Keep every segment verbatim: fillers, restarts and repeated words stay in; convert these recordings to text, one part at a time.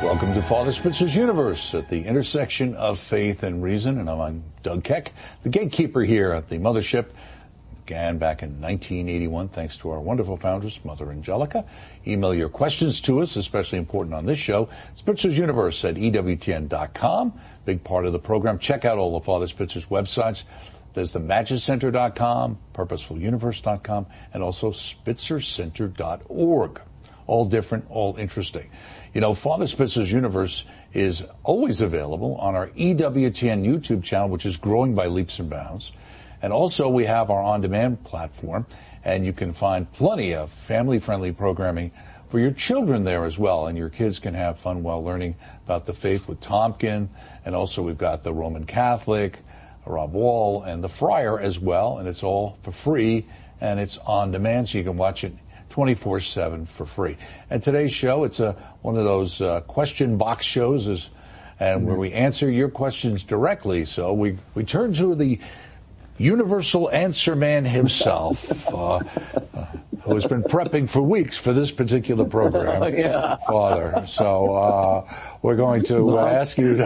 Welcome to Father Spitzer's Universe at the intersection of faith and reason, and I'm Doug Keck, the gatekeeper here at the mothership. Began back in nineteen eighty-one, thanks to our wonderful foundress, Mother Angelica. Email your questions to us, especially important on this show, Spitzer's Universe at E W T N dot com, big part of the program. Check out all of Father Spitzer's websites. There's the Magis Center dot com, Purposeful Universe dot com, and also Spitzer Center dot org. All different, all interesting. You know, Father Spitzer's Universe is always available on our E W T N YouTube channel, which is growing by leaps and bounds. And also we have our on-demand platform, and you can find plenty of family-friendly programming for your children there as well. And your kids can have fun while learning about the faith with Tompkin. And also we've got the Roman Catholic, Rob Wall, and the Friar as well. And it's all for free, and it's on demand, so you can watch it twenty-four seven for free. And today's show, it's a one of those uh, question box shows, is, and where we answer your questions directly. So we, we turn to the universal answer man himself, uh, uh, who has been prepping for weeks for this particular program, oh, yeah. Father. So uh, we're going to uh, ask you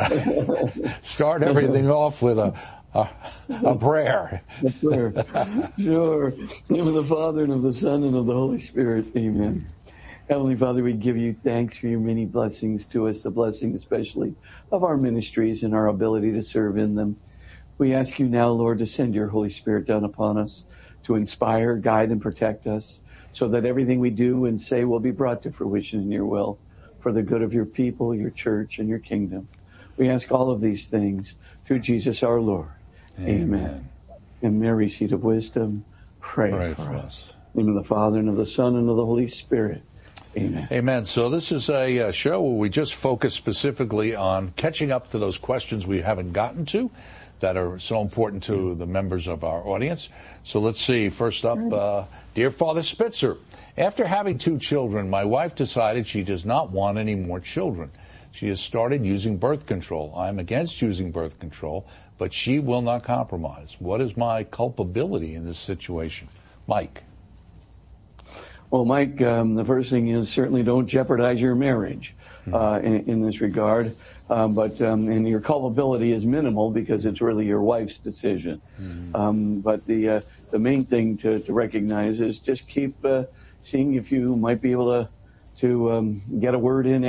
to start everything off with a A, a prayer. A prayer. Sure. In the name of the Father, and of the Son, and of the Holy Spirit. Amen. Heavenly Father, we give you thanks for your many blessings to us, the blessing especially of our ministries and our ability to serve in them. We ask you now, Lord, to send your Holy Spirit down upon us, to inspire, guide, and protect us, so that everything we do and say will be brought to fruition in your will, for the good of your people, your church, and your kingdom. We ask all of these things through Jesus our Lord. Amen. Amen. And Mary, seat of wisdom, pray, pray for, for us. us. In the name of the Father, and of the Son, and of the Holy Spirit. Amen. Amen. So this is a uh, show where we just focus specifically on catching up to those questions we haven't gotten to that are so important to the members of our audience. So let's see. First up, uh, Dear Father Spitzer, after having two children, my wife decided she does not want any more children. She has started using birth control. I'm against using birth control, but she will not compromise. What is my culpability in this situation? Mike. Well, Mike, um, the first thing is certainly don't jeopardize your marriage uh, in, in this regard. Um, but um, and your culpability is minimal because it's really your wife's decision. Mm-hmm. Um, but the uh, the main thing to, to recognize is just keep uh, seeing if you might be able to to um, get a word in